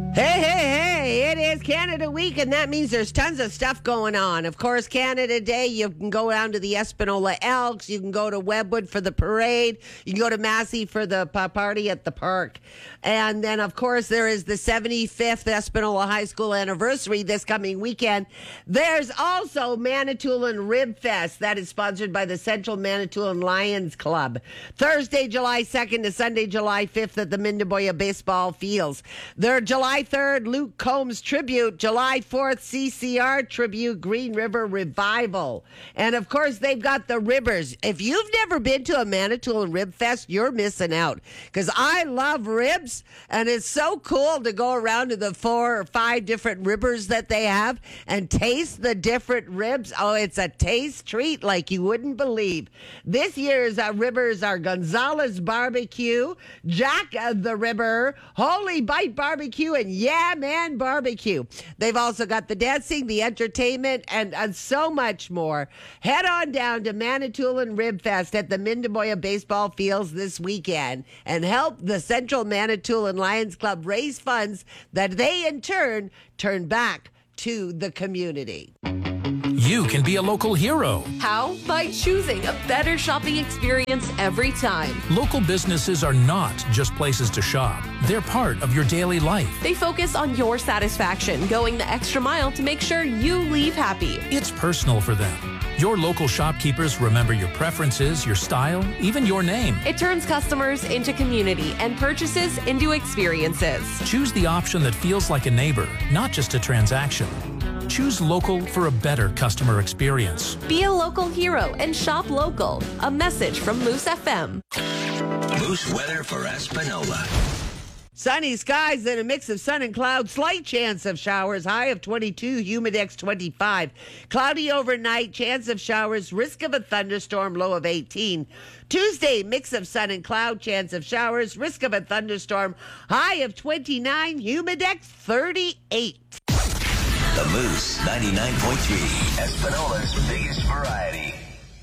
Hey, it is Canada Week, and that means there's tons of stuff going on. Of course, Canada Day, you can go down to the Espanola Elks, you can go to Webwood for the parade, you can go to Massey for the party at the park. And then, of course, there is the 75th Espanola High School anniversary this coming weekend. There's also Manitoulin Rib Fest that is sponsored by the Central Manitoulin Lions Club. Thursday, July 2nd to Sunday, July 5th at the Mindaboya Baseball Fields. Their July 3rd, Luke Combs Tribute. July 4th, CCR Tribute, Green River Revival. And, of course, they've got the Ribbers. If you've never been to a Manitoulin Rib Fest, you're missing out. Because I love ribs. And it's so cool to go around to the 4 or 5 different ribbers that they have and taste the different ribs. Oh, it's a taste treat like you wouldn't believe. This year's ribbers are Gonzalez Barbecue, Jack the Ribber, Holy Bite Barbecue, and Yeah Man Barbecue. They've also got the dancing, the entertainment, and so much more. Head on down to Manitoulin Rib Fest at the Mindaboya Baseball Fields this weekend and help the Central Manitoulin Lions Club raise funds that they in turn back to the community. You can be a local hero. How? By choosing a better shopping experience every time. Local businesses are not just places to shop. They're part of your daily life. They focus on your satisfaction, going the extra mile to make sure you leave happy. It's personal for them. Your local shopkeepers remember your preferences, your style, even your name. It turns customers into community and purchases into experiences. Choose the option that feels like a neighbor, not just a transaction. Choose local for a better customer experience. Be a local hero and shop local. A message from Moose FM. Moose weather for Espanola. Sunny skies and a mix of sun and clouds. Slight chance of showers. High of 22. Humidex 25. Cloudy overnight. Chance of showers. Risk of a thunderstorm. Low of 18. Tuesday, mix of sun and cloud. Chance of showers. Risk of a thunderstorm. High of 29. Humidex 38. The Moose 99.3, Espanola's biggest variety.